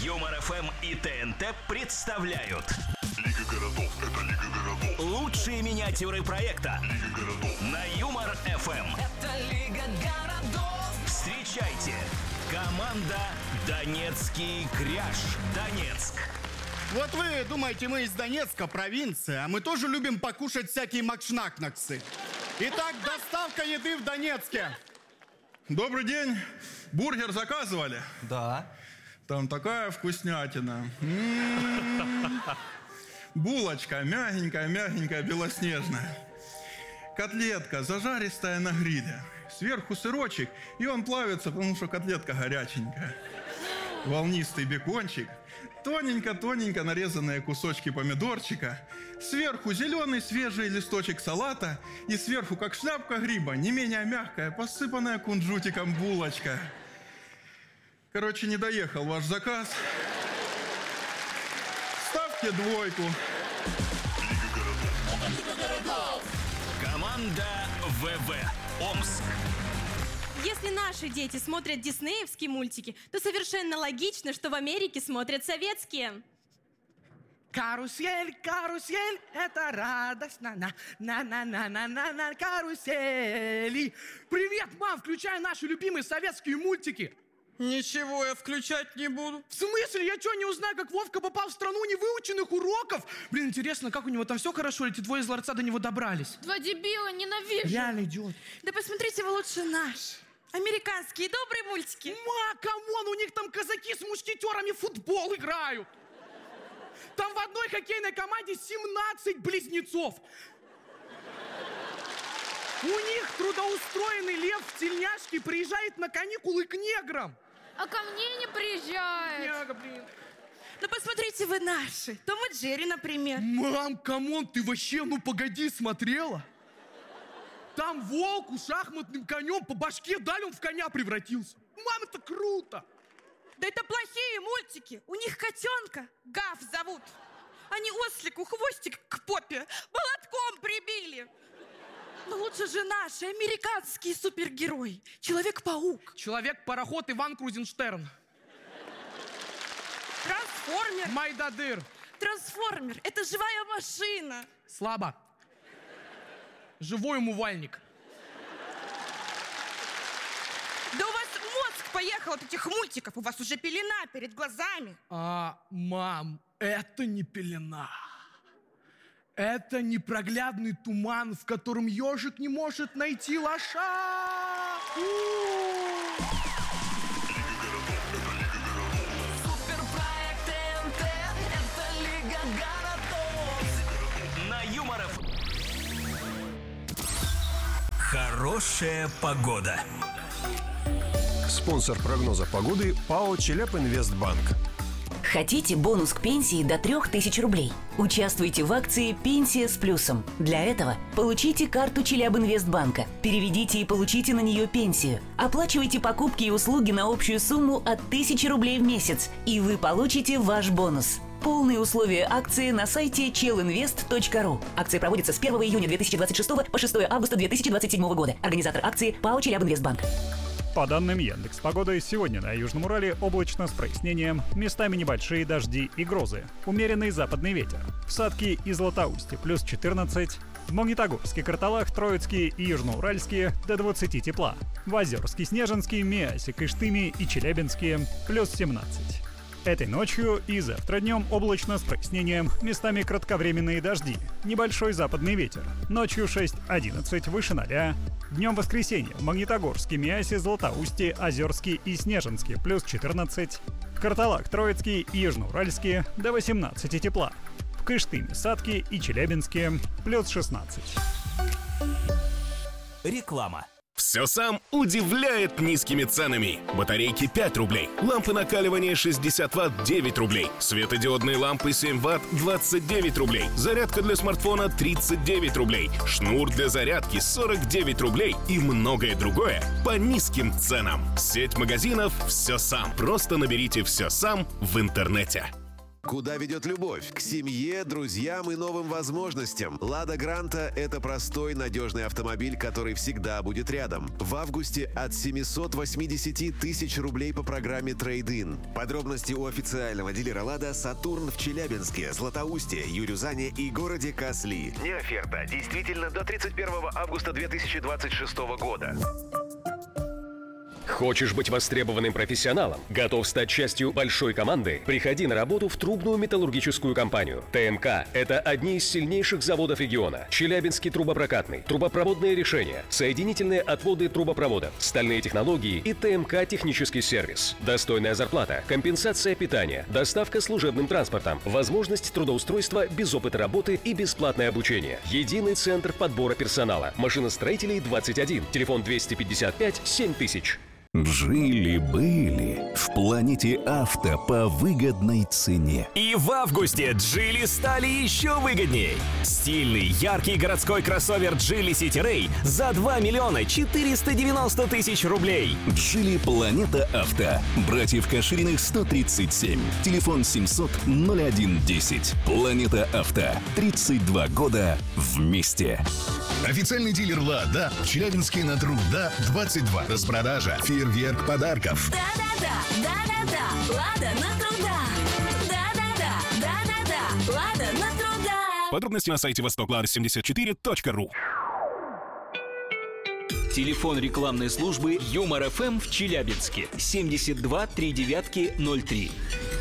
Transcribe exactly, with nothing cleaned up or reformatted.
Юмор эф эм и ТНТ представляют Лига городов, это Лига городов. лучшие миниатюры проекта Лига городов. на Юмор эф эм. Это Лига городов. Встречайте, команда Донецкий кряж. Донецк. Вот вы думаете, мы из Донецка, провинция, а мы тоже любим покушать всякие макшнакнаксы. Итак, доставка еды в Донецке. Добрый день. Бургер заказывали? Да. Там такая вкуснятина. М-м-м. Булочка мягенькая, мягенькая, белоснежная. Котлетка зажаристая на гриле. Сверху сырочек, и он плавится, потому что котлетка горяченькая. Волнистый бекончик. Тоненько-тоненько нарезанные кусочки помидорчика. Сверху зеленый свежий листочек салата. И сверху, как шляпка гриба, не менее мягкая, посыпанная кунжутиком булочка. Короче, не доехал ваш заказ. Ставьте двойку. Команда ВВ. Омск. Если наши дети смотрят диснеевские мультики, то совершенно логично, что в Америке смотрят советские. Карусель, карусель, это радостно, на, на, на, на, на, на, на, карусели. Привет, мам, включай наши любимые советские мультики. Ничего я включать не буду. В смысле? Я что, не узнаю, как Вовка попал в страну невыученных уроков? Блин, интересно, как у него там все хорошо, или эти двое из ларца до него добрались? Два дебила, ненавижу. Реально идиот. Да посмотрите вы лучше наши. Американские добрые мультики. Ма, камон, у них там казаки с мушкетерами в футбол играют. Там в одной хоккейной команде семнадцать близнецов. У них трудоустроенный лев в тельняшке приезжает на каникулы к неграм. А ко мне не приезжает. Няга, блин. Да посмотрите вы наши. Том и Джерри, например. Мам, камон, ты вообще, ну погоди, смотрела? Там волку шахматным конем по башке дали, он в коня превратился. Мам, это круто. Да это плохие мультики. У них котенка Гав зовут. Они ослику хвостик к попе молотком прибили. Но лучше же наши американские супергерои. Человек-паук. Человек-пароход Иван Крузенштерн. Трансформер. Майдадыр. Трансформер. Это живая машина. Слабо. Живой умывальник. Да у вас мозг поехал от этих мультиков. У вас уже пелена перед глазами. А, мам, это не пелена. Это непроглядный туман, в котором ежик не может найти лоша. Суперпроект ТНТ. Это Лига городов. На Юмор эф эм. Хорошая погода. Спонсор прогноза погоды ПАО «Челябинвестбанк». Хотите бонус к пенсии до трех тысяч рублей? Участвуйте в акции «Пенсия с плюсом». Для этого получите карту Челябинвестбанка, переведите и получите на нее пенсию. Оплачивайте покупки и услуги на общую сумму от тысячи рублей в месяц, и вы получите ваш бонус. Полные условия акции на сайте челинвест точка ру. Акция проводится с первого июня две тысячи двадцать шестого по шестого августа две тысячи двадцать седьмого года. Организатор акции ПАО «Челябинвестбанк». По данным Яндекс.Погоды, сегодня на Южном Урале облачно с прояснением, местами небольшие дожди и грозы, умеренный западный ветер. В Сатке и Златоусте плюс четырнадцать, в Магнитогорске, Карталах, Троицкие и Южноуральске до двадцати тепла, в Озерске, Снежинске, Миасе, Кыштыме и Челябинске плюс семнадцать. Этой ночью и завтра днем облачно с прояснением, местами кратковременные дожди, небольшой западный ветер, ночью шесть-одиннадцать выше ноля. Днем воскресенье в Магнитогорске, Миасе, Златоусте, Озерске и Снежинске плюс четырнадцать, в Карталах, Троицкие и Южноуральске до восемнадцати тепла, в Кыштыме, Сатке и Челябинске плюс шестнадцать. Реклама. Все сам удивляет низкими ценами. Батарейки пять рублей, лампы накаливания шестьдесят ватт девять рублей, светодиодные лампы семь ватт двадцать девять рублей, зарядка для смартфона тридцать девять рублей, шнур для зарядки сорок девять рублей и многое другое по низким ценам. Сеть магазинов «Все сам». Просто наберите «Все сам» в интернете. Куда ведет любовь? К семье, друзьям и новым возможностям. «Лада Гранта» — это простой, надежный автомобиль, который всегда будет рядом. В августе от семисот восьмидесяти тысяч рублей по программе «Трейд-ин». Подробности у официального дилера «Лада» «Сатурн» в Челябинске, Златоусте, Юрюзане и городе Касли. Не оферта. Действительно до тридцать первого августа две тысячи двадцать шестого года. Хочешь быть востребованным профессионалом? Готов стать частью большой команды? Приходи на работу в трубную металлургическую компанию. ТМК – это одни из сильнейших заводов региона. Челябинский трубопрокатный, трубопроводные решения, соединительные отводы трубопроводов, стальные технологии и ТМК технический сервис. Достойная зарплата, компенсация питания, доставка служебным транспортом, возможность трудоустройства без опыта работы и бесплатное обучение. Единый центр подбора персонала. Машиностроителей двадцать один. Телефон двести пятьдесят пять семь тысяч. Жили-были в Планете Авто по выгодной цене. И в августе Джили стали еще выгодней. Стильный, яркий городской кроссовер Geely City Ray за два миллиона четыреста девяносто тысяч рублей. Джили Планета Авто. Братьев Кашириных сто тридцать семь. Телефон семьсот ноль один десять. Планета Авто. тридцать два года вместе. Официальный дилер «Лада» в Челябинске на Труда двадцать два. Распродажа. Фейерверк подарков. Да-да-да, да-да-да, Лада на Труда. Да-да-да, да-да-да, Лада на Труда. Подробности на сайте восток лада семьдесят четыре точка ру. Телефон рекламной службы Юмор ФМ в Челябинске семьдесят два три девятки ноль три.